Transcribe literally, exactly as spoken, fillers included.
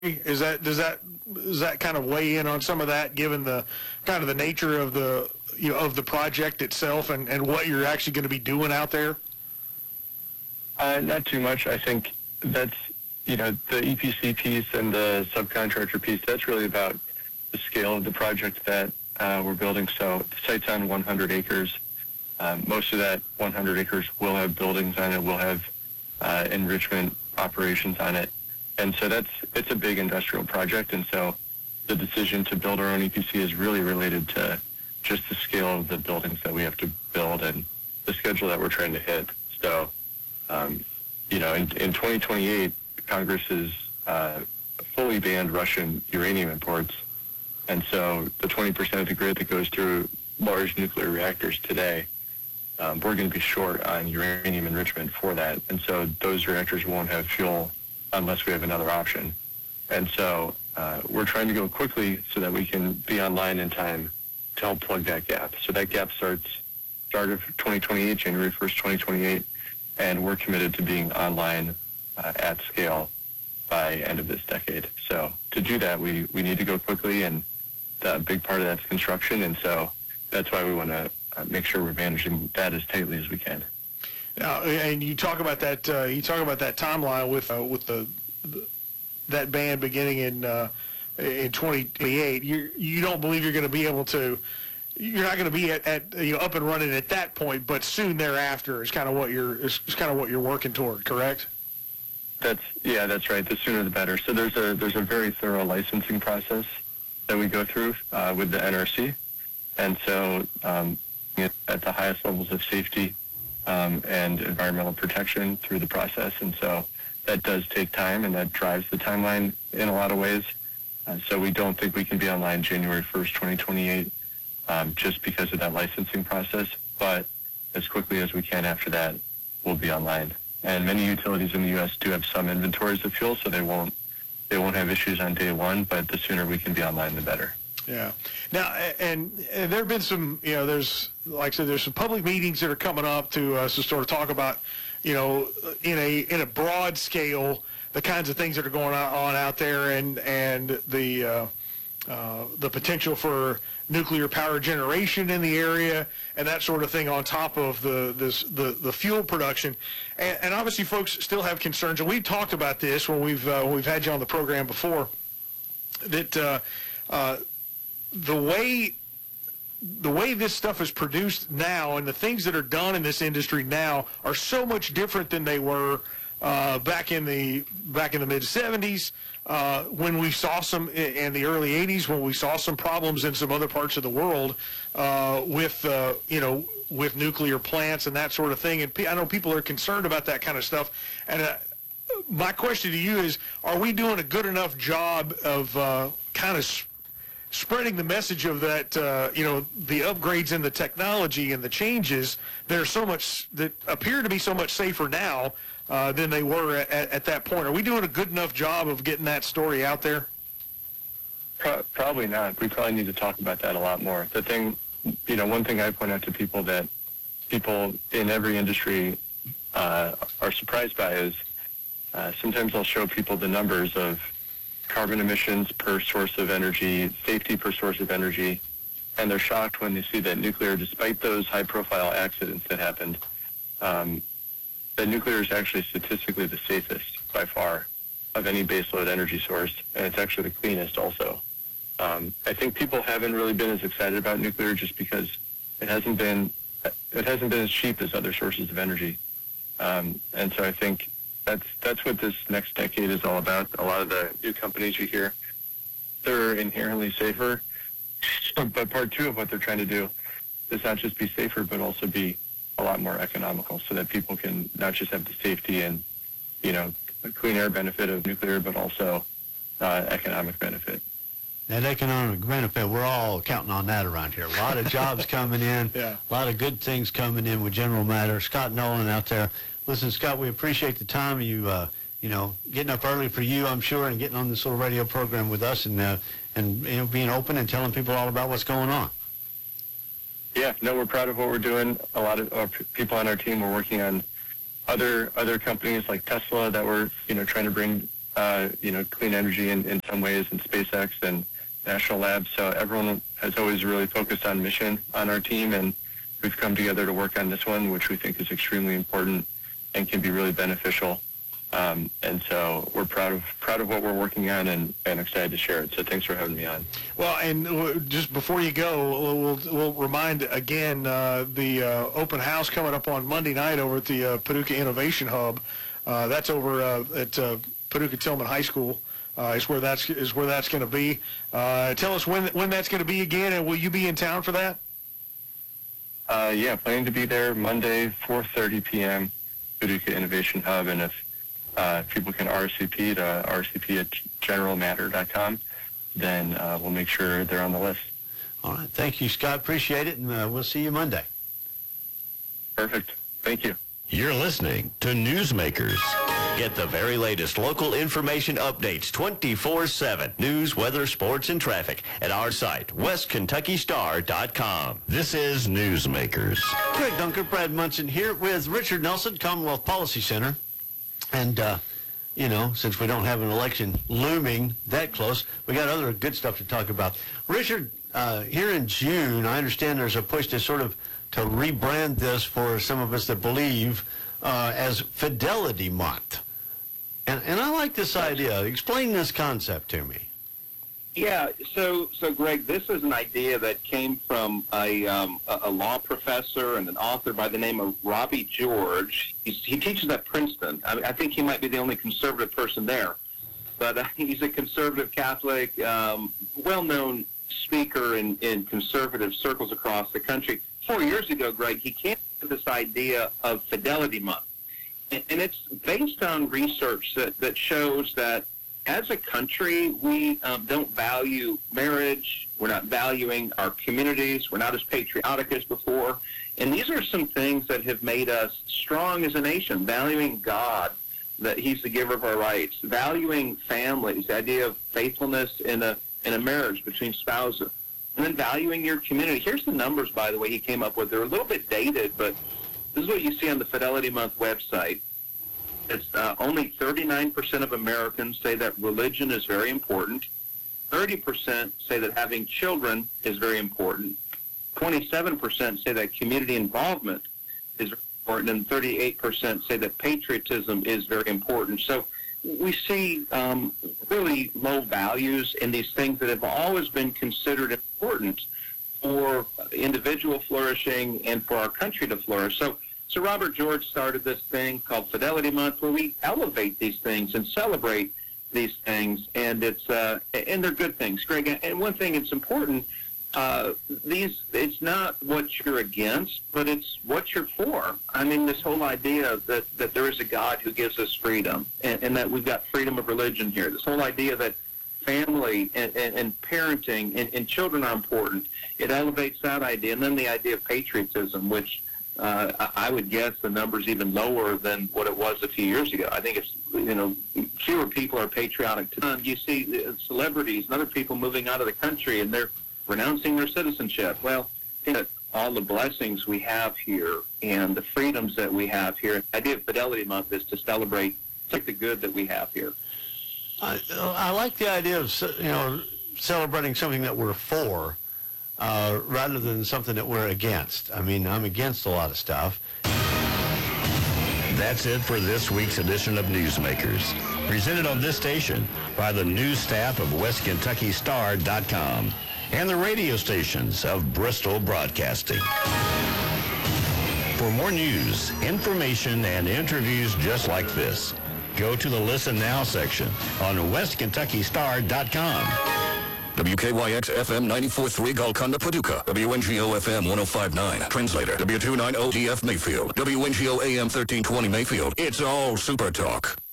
Is that does that does that kind of weigh in on some of that, given the kind of the nature of the you know of the project itself and, and what you're actually going to be doing out there? Uh, not too much. I think that's you know the E P C piece and the subcontractor piece. That's really about the scale of the project that uh, we're building. So the site's on one hundred acres. Um, most of that one hundred acres will have buildings on it. Will have uh, enrichment operations on it. And so that's it's a big industrial project, and so the decision to build our own E P C is really related to just the scale of the buildings that we have to build and the schedule that we're trying to hit. So, um, you know, in, in twenty twenty-eight, Congress has uh, fully banned Russian uranium imports, and so the twenty percent of the grid that goes through large nuclear reactors today, um, we're going to be short on uranium enrichment for that, and so those reactors won't have fuel unless we have another option. And so uh, we're trying to go quickly so that we can be online in time to help plug that gap. So that gap starts start of twenty twenty-eight, January first, twenty twenty-eight, and we're committed to being online uh, at scale by end of this decade. So to do that, we, we need to go quickly, and a big part of that's construction, and so that's why we want to uh, make sure we're managing that as tightly as we can. Now, and you talk about that. Uh, you talk about that timeline with uh, with the, the that ban beginning in uh, in twenty twenty-eight. You you don't believe you're going to be able to. You're not going to be at, at you know up and running at that point, but soon thereafter is kind of what you're is, is kind of what you're working toward. Correct? That's yeah, that's right. The sooner the better. So there's a there's a very thorough licensing process that we go through uh, with the N R C, and so um, at the highest levels of safety. Um, and environmental protection through the process. And so that does take time, and that drives the timeline in a lot of ways. Uh, so we don't think we can be online January first, twenty twenty-eight, um, just because of that licensing process. But as quickly as we can after that, we'll be online. And many utilities in the U S do have some inventories of fuel, so they won't they won't have issues on day one. But the sooner we can be online, the better. Yeah. Now, and, and there have been some, you know, there's, like I said, there's some public meetings that are coming up to uh, to sort of talk about, you know, in a in a broad scale, the kinds of things that are going on out there, and and the uh, uh, the potential for nuclear power generation in the area, and that sort of thing on top of the this the the fuel production, and, and obviously folks still have concerns, and we've talked about this when we've uh, when we've had you on the program before, that. Uh, uh, The way the way this stuff is produced now and the things that are done in this industry now are so much different than they were uh, back in the back in the mid seventies uh, when we saw some in the early eighties when we saw some problems in some other parts of the world uh, with uh, you know with nuclear plants and that sort of thing. And I know people are concerned about that kind of stuff. And uh, my question to you is: are we doing a good enough job of uh, kind of spreading the message of that, uh, you know, the upgrades in the technology and the changes that are so much, that appear to be so much safer now uh, than they were at, at that point? Are we doing a good enough job of getting that story out there? Pro- probably not. We probably need to talk about that a lot more. The thing, you know, one thing I point out to people that people in every industry uh, are surprised by is uh, sometimes I'll show people the numbers of carbon emissions per source of energy, safety per source of energy, and they're shocked when they see that nuclear, despite those high-profile accidents that happened, um, that nuclear is actually statistically the safest by far of any baseload energy source, and it's actually the cleanest also. Um, I think people haven't really been as excited about nuclear just because it hasn't been it hasn't been as cheap as other sources of energy, um, and so I think. That's that's what this next decade is all about. A lot of the new companies you hear, they're inherently safer. But part two of what they're trying to do is not just be safer, but also be a lot more economical, so that people can not just have the safety and, you know, clean air benefit of nuclear, but also uh, economic benefit. That economic benefit, we're all counting on that around here. A lot of jobs coming in, yeah. A lot of good things coming in with General Matter. Scott Nolan out there. Listen, Scott, we appreciate the time you, uh, you know, getting up early for you, I'm sure, and getting on this little radio program with us, and uh, and you know, being open and telling people all about what's going on. Yeah, no, we're proud of what we're doing. A lot of our people on our team are working on other other companies like Tesla that we're, you know, trying to bring uh, you know, clean energy in, in some ways, and SpaceX and National Labs. So everyone has always really focused on mission on our team, and we've come together to work on this one, which we think is extremely important and can be really beneficial. Um, and so we're proud of proud of what we're working on, and, and excited to share it. So thanks for having me on. Well, and just before you go, we'll, we'll remind again uh, the uh, open house coming up on Monday night over at the uh, Paducah Innovation Hub. Uh, that's over uh, at uh, Paducah Tillman High School. Uh, is where that's is where that's going to be. Uh, tell us when when that's going to be again, and will you be in town for that? Uh, yeah, planning to be there Monday, four thirty p.m. Paducah Innovation Hub, and if uh, people can R S V P to R S V P at general matter dot com, then uh, we'll make sure they're on the list. All right. Thank you, Scott. Appreciate it, and uh, we'll see you Monday. Perfect. Thank you. You're listening to Newsmakers. Get the very latest local information updates twenty-four seven. News, weather, sports, and traffic at our site, west kentucky star dot com. This is Newsmakers. Greg Dunker, Brad Munson here with Richard Nelson, Commonwealth Policy Center. And, uh, you know, since we don't have an election looming that close, we got other good stuff to talk about. Richard, uh, here in June, I understand there's a push to sort of to rebrand this for some of us that believe uh, as Fidelity Month. And, and I like this idea. Explain this concept to me. Yeah, so so Greg, this is an idea that came from a um, a, a law professor and an author by the name of Robbie George. He's, he teaches at Princeton. I, I think he might be the only conservative person there, but uh, he's a conservative Catholic, um, well-known speaker in, in conservative circles across the country. Four years ago, Greg, he came up with this idea of Fidelity Month. And, and it's based on research that, that shows that as a country, we um, don't value marriage. We're not valuing our communities. We're not as patriotic as before. And these are some things that have made us strong as a nation, valuing God, that he's the giver of our rights, valuing families, the idea of faithfulness in a in a marriage between spouses, and then valuing your community. Here's the numbers, by the way, he came up with. They're a little bit dated, but this is what you see on the Fidelity Month website. It's uh, only thirty-nine percent of Americans say that religion is very important. thirty percent say that having children is very important. twenty-seven percent say that community involvement is very important, and thirty-eight percent say that patriotism is very important. So we see um, really low values in these things that have always been considered important for individual flourishing and for our country to flourish. So, so Robert George started this thing called Fidelity Month, where we elevate these things and celebrate these things, and it's uh, and they're good things, Greg. And one thing that's important, uh, these it's not what you're against, but it's what you're for. I mean, this whole idea that, that there is a God who gives us freedom, and, and that we've got freedom of religion here. This whole idea that family and, and, and parenting and, and children are important. It elevates that idea. And then the idea of patriotism, which uh, I would guess the number's even lower than what it was a few years ago. I think it's, you know, fewer people are patriotic. To, you see celebrities and other people moving out of the country, and they're renouncing their citizenship. Well, you know, all the blessings we have here and the freedoms that we have here. The idea of Fidelity Month is to celebrate like the good that we have here. I, I like the idea of, you know, celebrating something that we're for uh, rather than something that we're against. I mean, I'm against a lot of stuff. That's it for this week's edition of Newsmakers, presented on this station by the news staff of west kentucky star dot com and the radio stations of Bristol Broadcasting. For more news, information, and interviews just like this, go to the Listen Now section on west kentucky star dot com. W K Y X F M ninety-four point three Golconda, Paducah. W N G O F M one oh five point nine. Translator. W two ninety D F Mayfield. W N G O A M thirteen twenty Mayfield. It's all Super Talk.